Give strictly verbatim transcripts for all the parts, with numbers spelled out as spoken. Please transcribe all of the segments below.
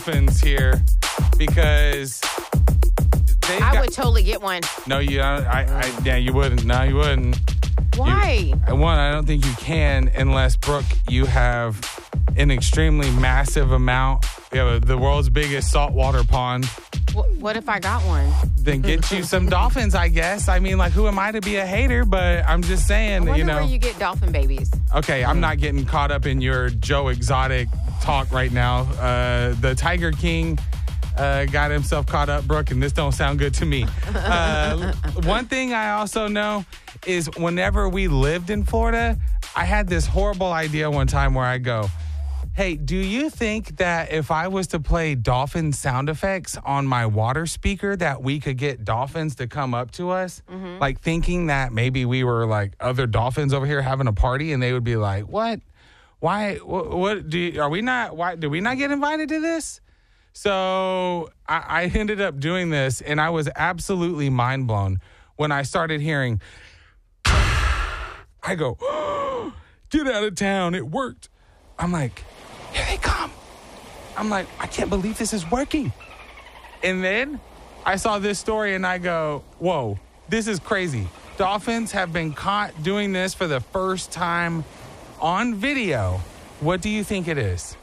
dolphins here because they I got, would totally get one. No, you. I, I. Yeah, you wouldn't. No, you wouldn't. Why? You, one, I don't think you can unless, Brooke, you have an extremely massive amount. You have the world's biggest saltwater pond. What, what if I got one? Then get you some dolphins, I guess. I mean, like, who am I to be a hater? But I'm just saying, I wonder you know. where you get dolphin babies. Okay, I'm not getting caught up in your Joe Exotic talk right now. Uh, the Tiger King uh, got himself caught up, Brooke, and this don't sound good to me. Uh, one thing I also know is whenever we lived in Florida, I had this horrible idea one time where I go, hey, do you think that if I was to play dolphin sound effects on my water speaker that we could get dolphins to come up to us? Mm-hmm. Like thinking that maybe we were like other dolphins over here having a party and they would be like, what? Why? What, what do you, are we not, why, did we not get invited to this? So I, I ended up doing this and I was absolutely mind blown when I started hearing, I go, oh, get out of town. It worked. I'm like, here they come. I'm like, I can't believe this is working. And then I saw this story and I go, whoa, this is crazy. Dolphins have been caught doing this for the first time on video. What do you think it is?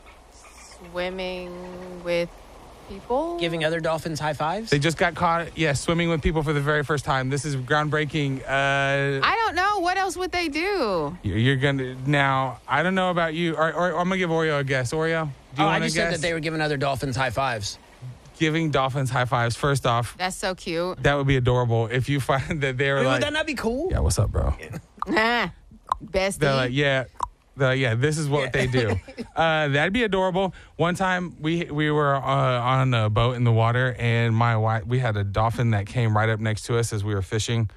Swimming with people? Giving other dolphins high fives? They just got caught, yeah, swimming with people for the very first time. This is groundbreaking. Uh, I don't know. What else would they do? You're going to, now, I don't know about you. Or, or, I'm going to give Oreo a guess. Oreo, do you oh, want I to just guess? said that they were giving other dolphins high fives. Giving dolphins high fives. First off, That's so cute. that would be adorable if you find that they were Wait, like, would that not be cool? yeah, what's up, bro? Nah. Bestie. They're like, yeah, they're like, yeah, this is what Yeah. they do. Uh, that'd be adorable. One time we we were uh, on a boat in the water, and my wife, we had a dolphin that came right up next to us as we were fishing,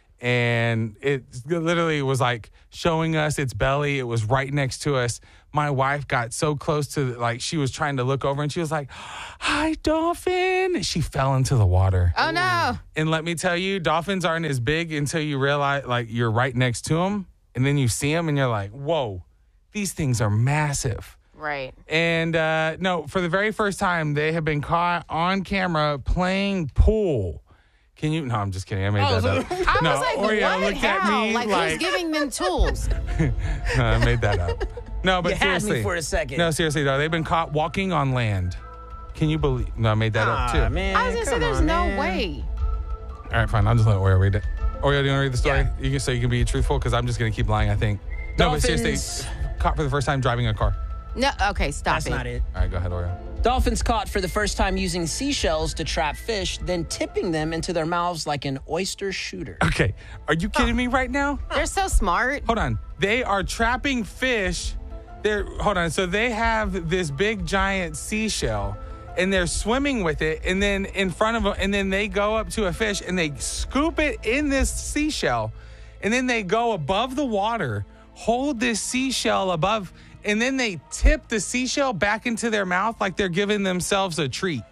and it literally was like showing us its belly. It was right next to us. My wife got so close to, like, she was trying to look over, and she was like, "Hi, dolphin!" She fell into the water. Oh, no. And let me tell you, dolphins aren't as big until you realize, like, you're right next to them. And then you see them and you're like, whoa, these things are massive. Right. And uh, no, for the very first time, they have been caught on camera playing pool. Can you? No, I'm just kidding. I made Oh, that up. I no, was like, Oreo what? looked How? at me like, like, who's giving them tools? no, I made that up. No, but You had me seriously. for a second. No, seriously, though. They've been caught walking on land. Can you believe? No, I made that up, too. Ah, man, I was going to say, come there's on, no man. way. All right, fine. I'll just let Oreo read it. Oreo, do you want to read the story? Yeah. You can, so you can be truthful, because I'm just going to keep lying, I think. No, but Dolphins- seriously, caught for the first time driving a car. No, okay, stop That's it. not it. All right, go ahead, Oreo. Dolphins caught for the first time using seashells to trap fish, then tipping them into their mouths like an oyster shooter. Okay, are you kidding me right now? They're so smart. Hold on. They are trapping fish. They're hold on. So they have this big giant seashell and they're swimming with it, and then in front of them, and then they go up to a fish and they scoop it in this seashell, and then they go above the water, hold this seashell above, and then they tip the seashell back into their mouth like they're giving themselves a treat.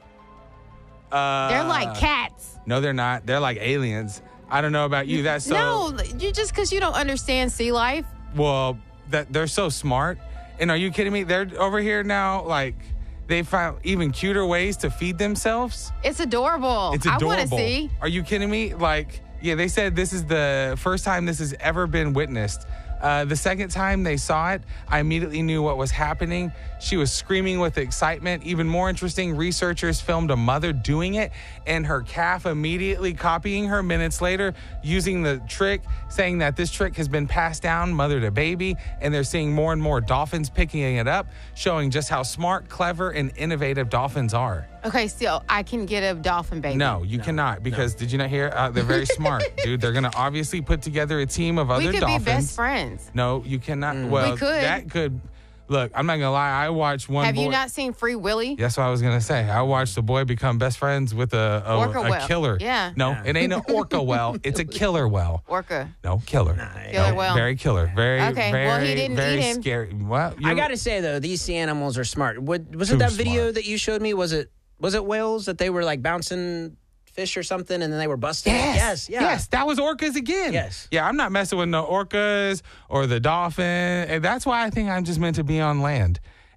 Uh, They're like cats. No, they're not. They're like aliens. I don't know about you. That's so. No, you just because you don't understand sea life. Well, that they're so smart. And are you kidding me? They're over here now, like, they found even cuter ways to feed themselves. It's adorable. It's I adorable. want to see. Are you kidding me? Like, yeah, they said this is the first time this has ever been witnessed. Uh, the second time they saw it, I immediately knew what was happening. She was screaming with excitement. Even more interesting, researchers filmed a mother doing it and her calf immediately copying her minutes later, using the trick, saying that this trick has been passed down mother to baby, and they're seeing more and more dolphins picking it up, showing just how smart, clever, and innovative dolphins are. Okay, still, I can get a dolphin baby. No, you cannot, because did you not hear? Uh, they're very smart, dude. They're going to obviously put together a team of other we could dolphins. be best friends. No, you cannot. Well, We could. that could. Look, I'm not going to lie. I watched one Have boy. you not seen Free Willy? That's what I was going to say. I watched a boy become best friends with a, a, Orca a whale. killer. Yeah. No, it ain't an orca well. It's a killer well. Orca. No, killer. Killer no, whale. Very killer. Very, Okay, very, well, he didn't very eat him. scary. Well, I you- gotta say though, these sea animals are smart. What, was Too it that video smart. that you showed me? Was it was it whales that they were like bouncing fish or something, and then they were busting? Yes, yes, yeah. yes, that was orcas again. Yes. Yeah, I'm not messing with no orcas or the dolphin. And that's why I think I'm just meant to be on land.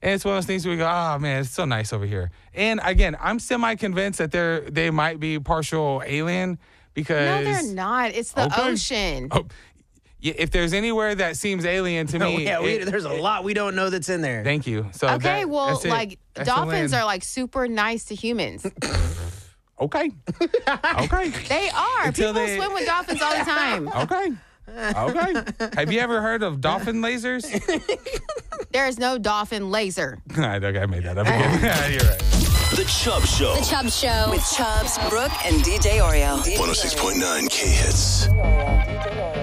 And it's one of those things where we go, oh, man, it's so nice over here. And, again, I'm semi-convinced that they're, they might be partial alien because... No, they're not. It's the Okay. ocean. Oh, yeah, if there's anywhere that seems alien to Oh, me... yeah, we, it- there's a it- lot we don't know that's in there. Thank you. So Okay, that- well, that's it. like, That's the dolphins land. are, like, super nice to humans. Okay. Okay. They are. Until People they- swim with dolphins all the time. Okay. Okay. Have you ever heard of dolphin lasers? There is no dolphin laser. I think I made that up again. You're right. The Chubb Show. The Chubb Show with Chubbs, Brooke, and D J Oreo. one oh six point nine K Hits.